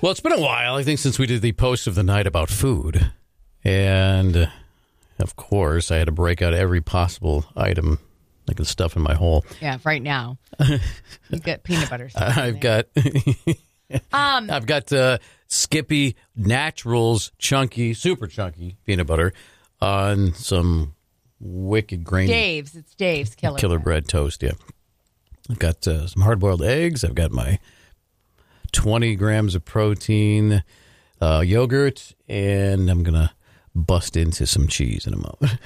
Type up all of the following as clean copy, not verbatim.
Well, it's been a while, I think, since we did the post of the night about food. And, of course, I had to break out every possible item I could stuff in my hole. Yeah, right now. You've got peanut butter. I've got Skippy Naturals super chunky peanut butter on some wicked grainy. It's Dave's Killer Bread toast, yeah. I've got some hard-boiled eggs. I've got my 20 grams of protein, yogurt, and I'm going to bust into some cheese in a moment.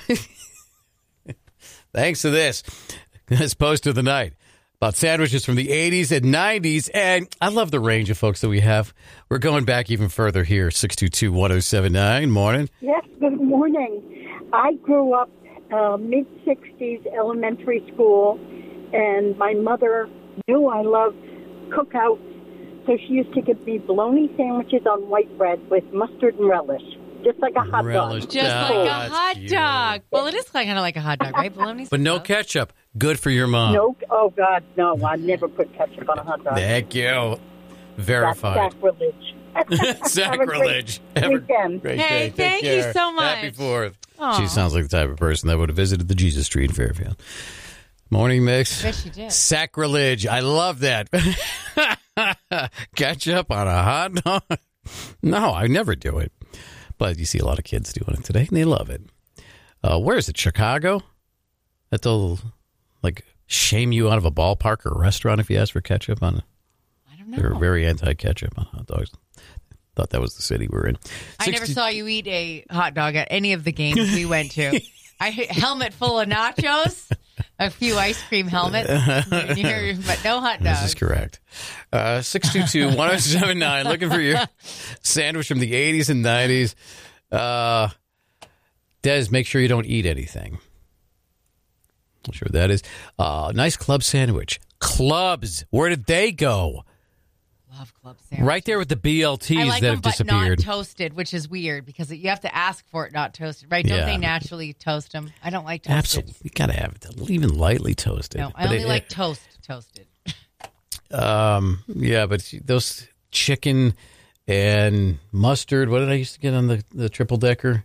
Thanks to this post of the night about sandwiches from the 80s and 90s. And I love the range of folks that we have. We're going back even further here, 622-1079. Morning. Yes, good morning. I grew up mid-60s elementary school, and my mother knew I loved cookouts, so she used to give me bologna sandwiches on white bread with mustard and relish. Just like a hot dog. Just like a hot dog. Well, it is kind of like a hot dog, right? Bologna's but no ketchup. Good for your mom. No, oh, God, no. I never put ketchup on a hot dog. Thank you. Verified. That's sacrilege. Sacrilege. Have a great Great hey, day. thank you so much. Happy 4th. Aww. She sounds like the type of person that would have visited the Jesus Tree in Fairfield. Morning mix. I bet she did. Sacrilege. I love that. Ketchup on a hot dog? No, I never do it. But you see a lot of kids doing it today, and they love it. Where is it? Chicago? That they'll, shame you out of a ballpark or a restaurant if you ask for ketchup on it. I don't know. They're very anti-ketchup on hot dogs. Thought that was the city we're in. I never saw you eat a hot dog at any of the games we went to. Helmet full of nachos, a few ice cream helmets, but no hot dogs. This is correct. 622-1079, looking for your sandwich from the 80s and 90s. Des, make sure you don't eat anything. I'm sure that is. Nice club sandwich. Clubs, where did they go? Love club sandwiches. Right there with the BLTs I like that them, have disappeared. But not toasted, which is weird because you have to ask for it not toasted, right? Don't they naturally toast them? I don't like toasted. Absolutely. You got to have it. Even lightly toasted. No, I only like toasted. Yeah, but those chicken and mustard, what did I used to get on the triple-decker?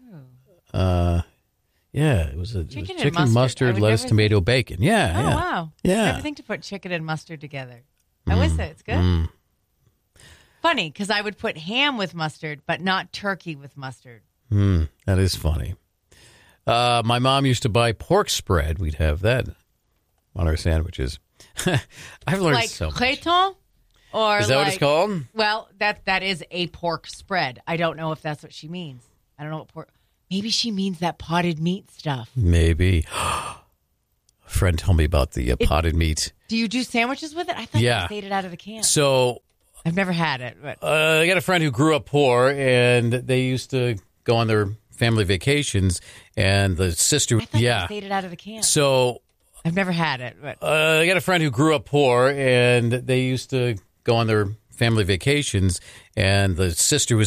Yeah, it was chicken mustard, lettuce, tomato, bacon. Yeah. Oh, yeah. wow. Yeah. I never think to put chicken and mustard together. How is it? It's good. Funny, because I would put ham with mustard, but not turkey with mustard. That is funny. My mom used to buy pork spread. We'd have that on our sandwiches. I've learned so much. Créton? Or is that what it's called? Well, that is a pork spread. I don't know if that's what she means. I don't know what pork... Maybe she means that potted meat stuff. Maybe. A friend told me about the potted meat. Do you do sandwiches with it? I thought you just ate it out of the can. So... I've never had it. But I got a friend who grew up poor, and they used to go on their family vacations, and the sister... I thought you just ate it out of the can. So... I've never had it. But I got a friend who grew up poor, and they used to go on their family vacations, and the sister was